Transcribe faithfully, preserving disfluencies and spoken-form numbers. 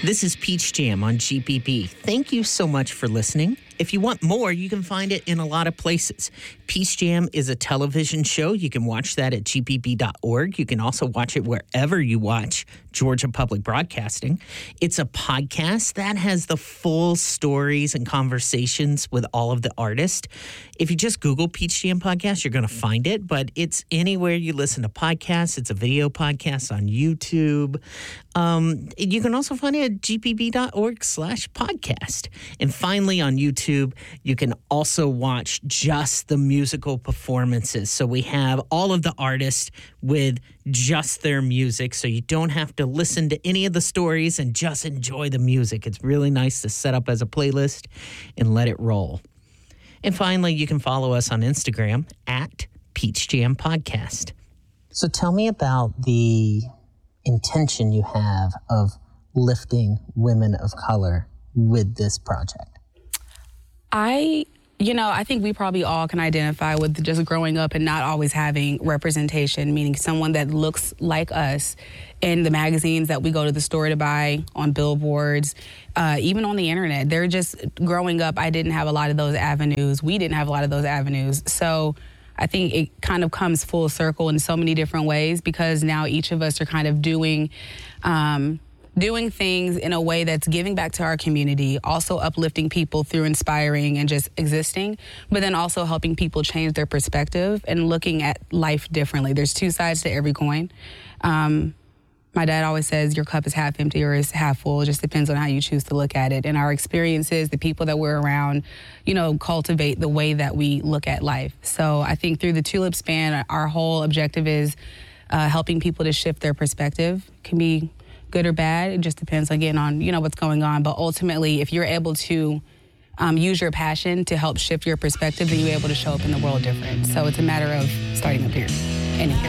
This is Peach Jam on G P B. Thank you so much for listening. If you want more, you can find it in a lot of places. Peach Jam is a television show. You can watch that at G P B dot org. You can also watch it wherever you watch Georgia Public Broadcasting. It's a podcast that has the full stories and conversations with all of the artists. If you just Google Peach Jam Podcast, you're going to find it, but it's anywhere you listen to podcasts. It's a video podcast on YouTube. Um, you can also find it at G P B dot org slash podcast. And finally, on YouTube, you can also watch just the musical performances. So we have all of the artists with just their music, so you don't have to listen to any of the stories and just enjoy the music. It's really nice to set up as a playlist and let it roll. And finally, you can follow us on Instagram at Peach Jam Podcast. So tell me about the intention you have of lifting women of color with this project. I, you know, I think we probably all can identify with just growing up and not always having representation, meaning someone that looks like us in the magazines that we go to the store to buy, on billboards, uh, even on the internet. They're just growing up. I didn't have a lot of those avenues. We didn't have a lot of those avenues. So I think it kind of comes full circle in so many different ways, because now each of us are kind of doing um, doing things in a way that's giving back to our community, also uplifting people through inspiring and just existing, but then also helping people change their perspective and looking at life differently. There's two sides to every coin. Um, my dad always says your cup is half empty or is half full. It just depends on how you choose to look at it. And our experiences, the people that we're around, you know, cultivate the way that we look at life. So I think through the Tulip Span, our whole objective is uh, helping people to shift their perspective. It can be good or bad. It just depends, again, on, you know, what's going on. But ultimately, if you're able to um, use your passion to help shift your perspective, then you're able to show up in the world different. So it's a matter of starting up here and here.